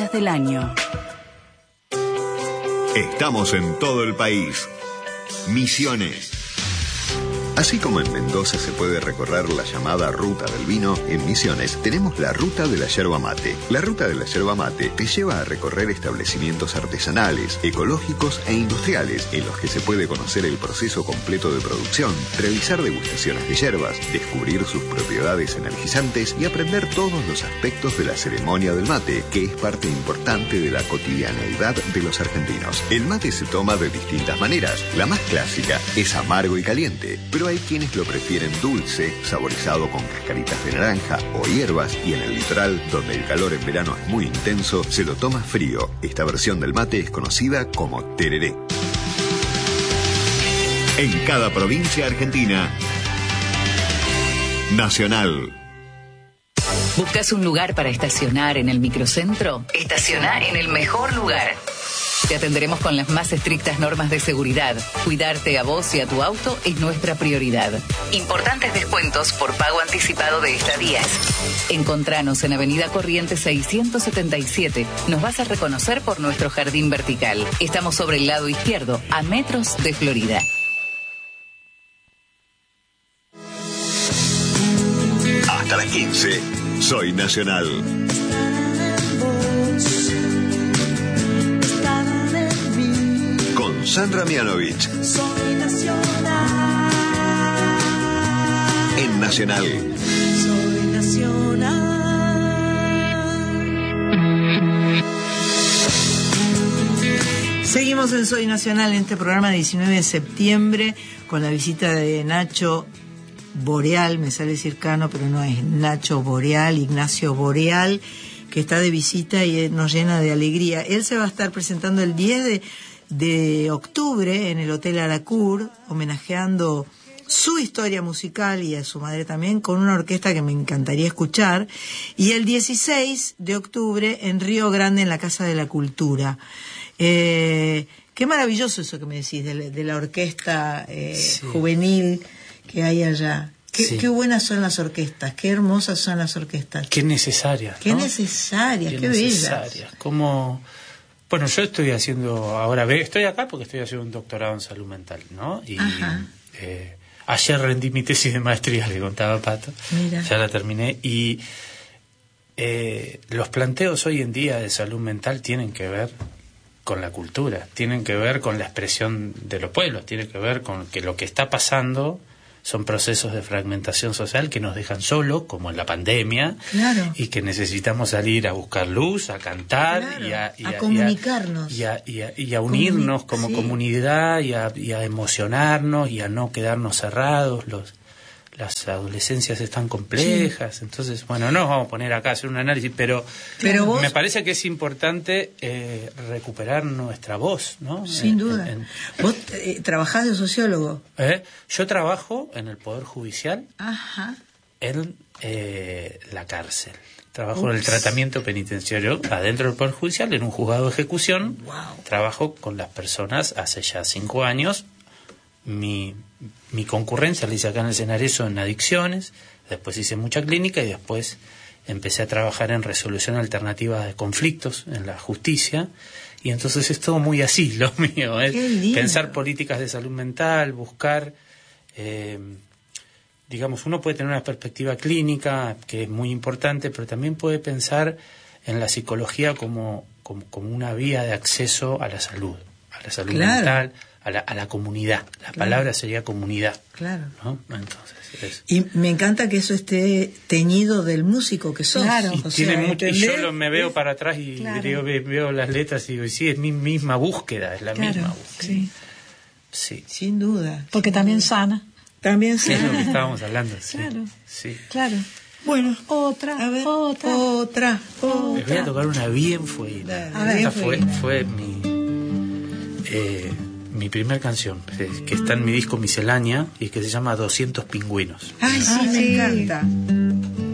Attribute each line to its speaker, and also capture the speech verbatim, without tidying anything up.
Speaker 1: días del año.
Speaker 2: Estamos en todo el país. Misiones. Así como en Mendoza se puede recorrer la llamada Ruta del Vino, en Misiones tenemos la Ruta de la Yerba Mate. La Ruta de la Yerba Mate te lleva a recorrer establecimientos artesanales, ecológicos e industriales, en los que se puede conocer el proceso completo de producción, realizar degustaciones de yerbas, descubrir sus propiedades energizantes y aprender todos los aspectos de la ceremonia del mate, que es parte importante de la cotidianeidad de los argentinos. El mate se toma de distintas maneras. La más clásica es amargo y caliente, pero hay quienes lo prefieren dulce, saborizado con cascaritas de naranja o hierbas, y en el litoral, donde el calor en verano es muy intenso, se lo toma frío. Esta versión del mate es conocida como tereré. En cada provincia argentina, Nacional.
Speaker 1: ¿Buscas un lugar para estacionar en el microcentro? Estaciona en el mejor lugar. Te atenderemos con las más estrictas normas de seguridad. Cuidarte a vos y a tu auto es nuestra prioridad. Importantes descuentos por pago anticipado de estadías. Encontranos en Avenida Corrientes seiscientos setenta y siete. Nos vas a reconocer por nuestro jardín vertical. Estamos sobre el lado izquierdo, a metros de Florida.
Speaker 2: Hasta las quince, Soy Nacional. Con Sandra Mianovich.
Speaker 3: Soy nacional.
Speaker 2: En Nacional.
Speaker 3: Soy nacional.
Speaker 4: Seguimos en Soy Nacional, en este programa de diecinueve de septiembre, con la visita de Nacho Boreal, me sale Circano, pero no es Nacho Boreal, Ignacio Boreal, que está de visita y nos llena de alegría. Él se va a estar presentando el diez de de octubre en el Hotel Aracur, homenajeando su historia musical y a su madre también, con una orquesta que me encantaría escuchar, y el dieciséis de octubre en Río Grande, en la Casa de la Cultura. Eh, qué maravilloso eso que me decís de la, de la orquesta eh, sí. juvenil que hay allá. Qué, sí. qué buenas son las orquestas, qué hermosas son las orquestas.
Speaker 5: Qué necesarias,
Speaker 4: Qué
Speaker 5: ¿no?
Speaker 4: necesarias, qué, qué
Speaker 5: necesarias.
Speaker 4: bellas.
Speaker 5: Como... Bueno, yo estoy haciendo, ahora estoy acá porque estoy haciendo un doctorado en salud mental, ¿no? Y eh, ayer rendí mi tesis de maestría, le contaba Pato, Mira. ya la terminé, y eh, los planteos hoy en día de salud mental tienen que ver con la cultura, tienen que ver con la expresión de los pueblos, tienen que ver con que lo que está pasando son procesos de fragmentación social que nos dejan solos, como en la pandemia,
Speaker 4: claro.
Speaker 5: y que necesitamos salir a buscar luz, a cantar,
Speaker 4: claro.
Speaker 5: y, a, y,
Speaker 4: a,
Speaker 5: a
Speaker 4: comunicarnos.
Speaker 5: Y a, y a, y a unirnos Comuni- como sí. comunidad, y a, y a emocionarnos, y a no quedarnos cerrados. Los, las adolescencias están complejas, sí. entonces, bueno, no nos vamos a poner acá a hacer un análisis, pero,
Speaker 4: pero vos...
Speaker 5: me parece que es importante eh, recuperar nuestra voz, ¿no?
Speaker 4: Sin
Speaker 5: en,
Speaker 4: duda.
Speaker 5: En, en...
Speaker 4: ¿Vos eh, trabajás de sociólogo?
Speaker 5: ¿Eh? Yo trabajo en el Poder Judicial,
Speaker 4: Ajá.
Speaker 5: en eh, la cárcel. Trabajo Ups. en el tratamiento penitenciario adentro del Poder Judicial, en un juzgado de ejecución.
Speaker 4: Wow.
Speaker 5: Trabajo con las personas hace ya cinco años. Mi, mi concurrencia la hice acá en el Cenareso en adicciones, después hice mucha clínica y después empecé a trabajar en resolución alternativa de conflictos en la justicia, y entonces es todo muy así lo mío, es pensar políticas de salud mental, buscar, eh, digamos, uno puede tener una perspectiva clínica que es muy importante, pero también puede pensar en la psicología como, como, como una vía de acceso a la salud, a la salud
Speaker 4: claro.
Speaker 5: mental, a la, a la comunidad. La claro. palabra sería comunidad.
Speaker 4: Claro.
Speaker 5: ¿No? Entonces, es...
Speaker 4: Y me encanta que eso esté teñido del músico que sos.
Speaker 5: Claro. Y,
Speaker 4: o
Speaker 5: tiene
Speaker 4: sea,
Speaker 5: mucho, y yo lo, me veo para atrás y
Speaker 4: claro.
Speaker 5: veo, veo las letras y digo, sí, es mi misma búsqueda, es la
Speaker 4: claro.
Speaker 5: misma búsqueda.
Speaker 4: Sí.
Speaker 5: Sí.
Speaker 4: Sin duda.
Speaker 6: Porque
Speaker 4: sin
Speaker 6: también
Speaker 4: duda.
Speaker 6: sana.
Speaker 4: También sana.
Speaker 5: Es lo que estábamos hablando. Sí.
Speaker 6: Claro.
Speaker 5: Sí.
Speaker 6: Claro.
Speaker 4: Bueno,
Speaker 6: otra,
Speaker 4: a ver,
Speaker 6: otra,
Speaker 4: otra, otra.
Speaker 5: Les voy a tocar una bien fueguina. Esta fue, fue mi, eh, mi primer canción, que está en mi disco Miscelánea y que se llama doscientos pingüinos.
Speaker 4: Ay, sí, ah, me sí. encanta.